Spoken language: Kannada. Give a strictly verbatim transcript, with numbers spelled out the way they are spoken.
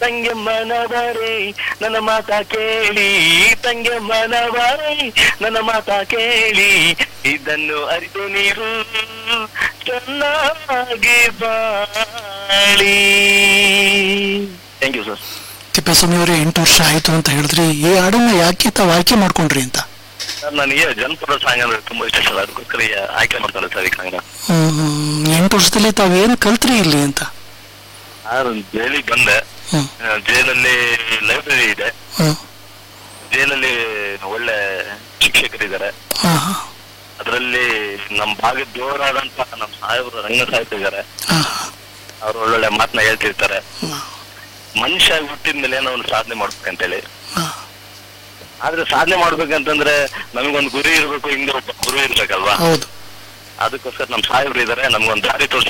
ತಂಗೆ ಮನವರೇ ನನ್ನ ಮಾತ ಕೇಳಿ, ತಂಗೆ ಮನವರೇ ನನ್ನ ಮಾತ ಕೇಳಿ, ಇದನ್ನು ಅರಿತು ನೀರು ಚೆನ್ನಾಗಿ ಬಾಳಿ. Thank you sir. ತಿಪ್ಪೇಸ್ವಾಮಿ ಅವರೇ, ಎಂಟು ವರ್ಷ ಆಯ್ತು ಅಂತ ಹೇಳಿದ್ರಿ, ಈ ಹಾಡನ್ನ ಯಾಕೆ ತಾವು ಆಯ್ಕೆ ಮಾಡ್ಕೊಂಡ್ರಿ ಅಂತ? ಸರ್ ನನಗೆ ಜನಪದ ಸಾಂಗ್ ಅಂದ್ರೆ ತುಂಬಾ ಇಷ್ಟ ಸರ್, ಅದಕ್ಕೋಸ್ಕರ ಆಯ್ಕೆ ಮಾಡ್ತಾರೆ ಸರ್ ಈ ಸಾಂಗ್. ಎಂಟು ವರ್ಷದಲ್ಲಿ ತಾವು ಏನ್ ಕಲ್ತ್ರಿ ಇಲ್ಲಿ ಅಂತ? ಜೈಲಿಗೆ ಬಂದೆ, ಜೈಲಲ್ಲಿ ಲೈಬ್ರರಿ ಇದೆ, ಜೈಲಲ್ಲಿ ಒಳ್ಳೆ ಶಿಕ್ಷಕರಿದ್ದಾರೆ, ಅದರಲ್ಲಿ ನಮ್ ಭಾಗದ ಜೋರಾದಂತ ನಮ್ ಸಾಹೇಬರು ರಂಗ ಸಾಹಿತ್ಯ ಇದ್ದಾರೆ, ಅವ್ರು ಒಳ್ಳೊಳ್ಳೆ ಮಾತನ್ನ ಹೇಳ್ತಿರ್ತಾರೆ. ಮನುಷ್ಯ ಹುಟ್ಟಿದ ಮೇಲೆ ಏನೋ ಒಂದು ಸಾಧನೆ ಮಾಡ್ಬೇಕಂತೇಳಿ, ಆದ್ರೆ ಸಾಧನೆ ಮಾಡ್ಬೇಕಂತಂದ್ರೆ ನಮಗೊಂದು ಗುರಿ ಇರ್ಬೇಕು, ಹಿಂದೆ ಒಬ್ಬ ಗುರು ಇರ್ಬೇಕಲ್ವಾ? ಅದಕ್ಕೋಸ್ಕರ ನಮ್ ಸಾಹೇಬ್ರು ಇದಾರೆ, ನಮ್ಗೊಂದು ದಾರಿ ತೋರಿಸಿ